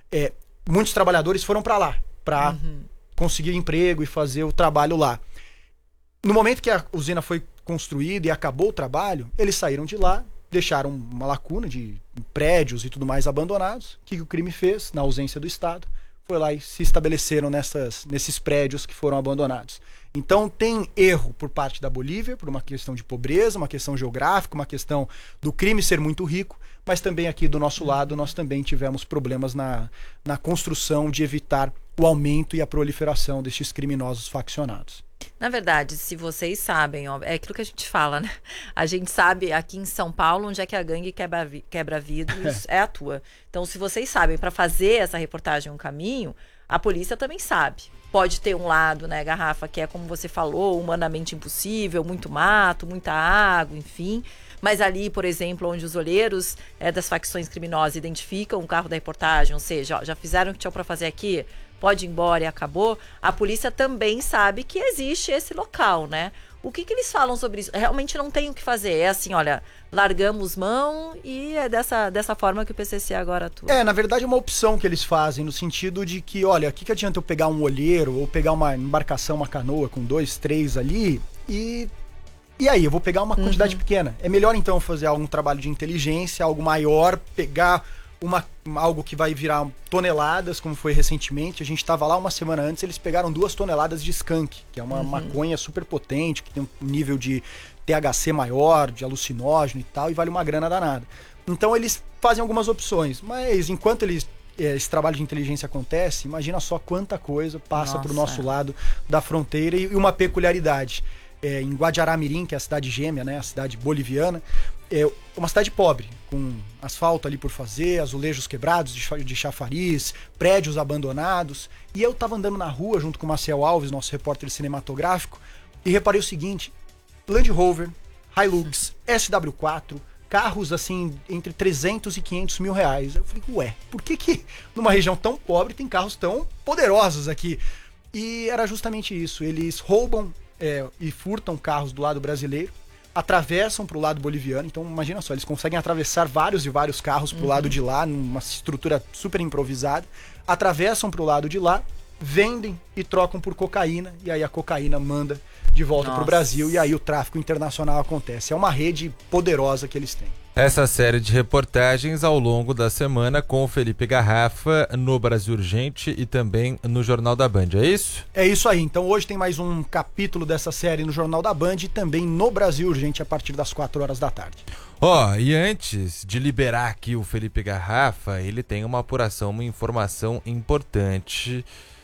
muitos trabalhadores foram para lá, para conseguir emprego e fazer o trabalho lá. No momento que a usina foi construída e acabou o trabalho, eles saíram de lá, deixaram uma lacuna de prédios e tudo mais abandonados. O que o crime fez, na ausência do Estado? Foi lá e se estabeleceram nesses prédios que foram abandonados. Então tem erro por parte da Bolívia, por uma questão de pobreza, uma questão geográfica, uma questão do crime ser muito rico, mas também aqui do nosso lado nós também tivemos problemas na construção de evitar o aumento e a proliferação destes criminosos faccionados. Na verdade, se vocês sabem, ó, é aquilo que a gente fala, né? A gente sabe aqui em São Paulo onde é que a gangue quebra vidros atua. Então, se vocês sabem, para fazer essa reportagem um caminho, a polícia também sabe. Pode ter um lado, né, Garrafa, que é como você falou, humanamente impossível, muito mato, muita água, enfim. Mas ali, por exemplo, onde os olheiros das facções criminosas identificam o carro da reportagem, ou seja, ó, já fizeram o que tinham para fazer aqui, pode ir embora e acabou, a polícia também sabe que existe esse local, né? O que eles falam sobre isso? Realmente não tem o que fazer. É assim, olha, largamos mão e é dessa forma que o PCC agora atua. Na verdade é uma opção que eles fazem, no sentido de que, olha, o que adianta eu pegar um olheiro ou pegar uma embarcação, uma canoa com 2, 3 ali e aí, eu vou pegar uma quantidade pequena. É melhor então fazer algum trabalho de inteligência, algo maior, pegar algo que vai virar toneladas, como foi recentemente. A gente estava lá uma semana antes, eles pegaram 2 toneladas de skunk, que é uma maconha super potente, que tem um nível de THC maior, de alucinógeno e tal, e vale uma grana danada. Então eles fazem algumas opções, mas enquanto esse trabalho de inteligência acontece, imagina só quanta coisa passa pro nosso lado da fronteira. E uma peculiaridade, em Guajará-Mirim, que é a cidade gêmea, né, a cidade boliviana, é uma cidade pobre, com asfalto ali por fazer, azulejos quebrados de chafariz, prédios abandonados. E eu tava andando na rua junto com o Maciel Alves, nosso repórter cinematográfico, e reparei o seguinte: Land Rover, Hilux, SW4, carros assim entre 300 e 500 mil reais. Eu falei, ué, por que numa região tão pobre tem carros tão poderosos aqui? E era justamente isso, eles roubam e furtam carros do lado brasileiro, atravessam pro lado boliviano. Então imagina só, eles conseguem atravessar vários e vários carros pro lado de lá, numa estrutura super improvisada, atravessam pro lado de lá, vendem e trocam por cocaína, e aí a cocaína manda de volta pro Brasil, e aí o tráfico internacional acontece. É uma rede poderosa que eles têm. Essa série de reportagens ao longo da semana com o Felipe Garrafa no Brasil Urgente e também no Jornal da Band, é isso? É isso aí. Então hoje tem mais um capítulo dessa série no Jornal da Band e também no Brasil Urgente a partir das 4 horas da tarde. E antes de liberar aqui o Felipe Garrafa, ele tem uma apuração, uma informação importante.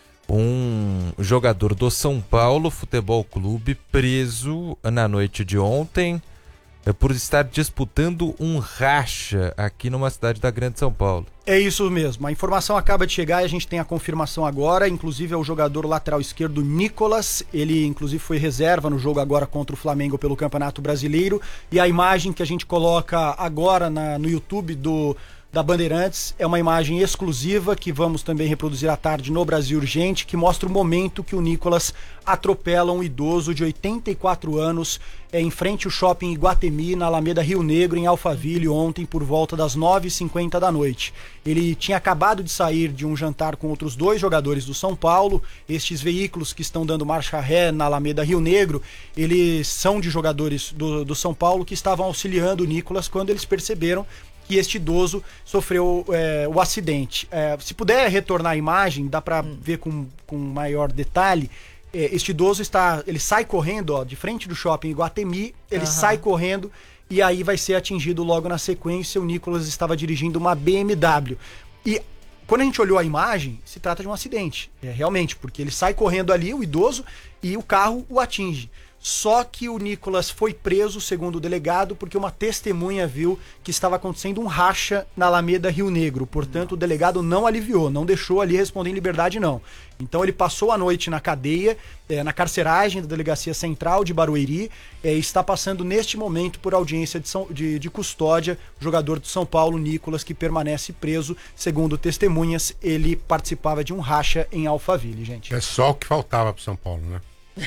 Um jogador do São Paulo Futebol Clube preso na noite de ontem por estar disputando um racha aqui numa cidade da Grande São Paulo. É isso mesmo, a informação acaba de chegar e a gente tem a confirmação agora. Inclusive é o jogador lateral esquerdo Nicolas, ele inclusive foi reserva no jogo agora contra o Flamengo pelo Campeonato Brasileiro, e a imagem que a gente coloca agora no YouTube da Bandeirantes é uma imagem exclusiva que vamos também reproduzir à tarde no Brasil Urgente, que mostra o momento que o Nicolas atropela um idoso de 84 anos em frente ao shopping Iguatemi, na Alameda Rio Negro, em Alphaville, ontem por volta das 9h50 da noite. Ele tinha acabado de sair de um jantar com outros 2 jogadores do São Paulo. Estes veículos que estão dando marcha ré na Alameda Rio Negro, eles são de jogadores do São Paulo que estavam auxiliando o Nicolas quando eles perceberam que este idoso sofreu o acidente. Se puder retornar a imagem, dá para ver com maior detalhe. Este idoso ele sai correndo de frente do shopping Iguatemi, ele sai correndo e aí vai ser atingido logo na sequência. O Nicolas estava dirigindo uma BMW. E quando a gente olhou a imagem, se trata de um acidente, realmente, porque ele sai correndo ali, o idoso, e o carro o atinge. Só que o Nicolas foi preso, segundo o delegado, porque uma testemunha viu que estava acontecendo um racha na Alameda Rio Negro. Portanto, o delegado não aliviou, não deixou ali responder em liberdade, não. Então ele passou a noite na cadeia, na carceragem da Delegacia Central de Barueri, e está passando neste momento por audiência de custódia. O jogador do São Paulo, Nicolas, que permanece preso. Segundo testemunhas, ele participava de um racha em Alphaville, gente. É só o que faltava pro São Paulo, né?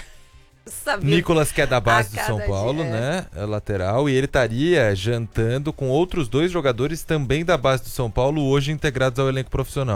Nicolas, que é da base do São Paulo, né? É lateral, e ele estaria jantando com outros 2 jogadores também da base do São Paulo, hoje integrados ao elenco profissional.